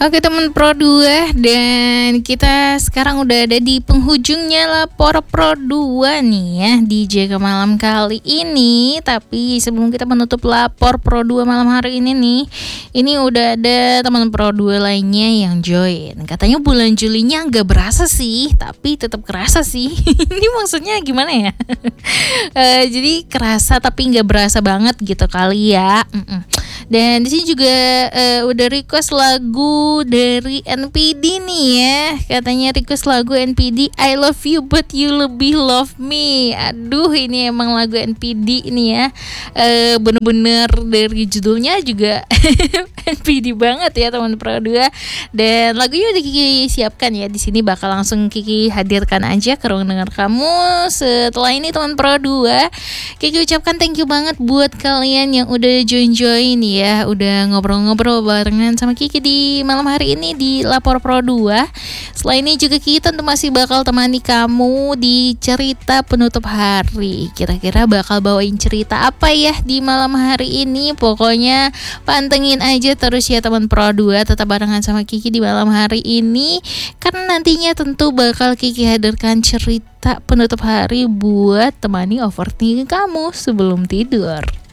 Oke teman Pro 2, dan kita sekarang udah ada di penghujungnya Lapor Pro 2 nih ya di JK malam kali ini. Tapi sebelum kita menutup Lapor Pro 2 malam hari ini nih, ini udah ada teman Pro 2 lainnya yang join. Katanya bulan Julinya nggak berasa sih, tapi tetap kerasa sih. Ini maksudnya gimana ya? Jadi kerasa tapi nggak berasa banget gitu kali ya. Dan di sini juga udah request lagu dari NPD nih ya. Katanya request lagu NPD I Love You But You Lebih Love Me. Aduh, ini emang lagu NPD nih ya. Bener-bener dari judulnya juga NPD banget ya teman Pro 2. Dan lagunya udah Kiki siapkan ya. Di sini bakal langsung Kiki hadirkan aja ke ruang dengar kamu. Setelah ini teman Pro 2, Kiki ucapkan thank you banget buat kalian yang udah join ya, udah ngobrol-ngobrol barengan sama Kiki di malam hari ini di Lapor Pro 2. Setelah ini juga Kiki tentu masih bakal temani kamu di cerita penutup hari. Kira-kira bakal bawain cerita apa ya di malam hari ini? Pokoknya pantengin aja terus ya teman Pro 2, tetap barengan sama Kiki di malam hari ini, karena nantinya tentu bakal Kiki hadirkan cerita penutup hari buat temani overthinking kamu sebelum tidur.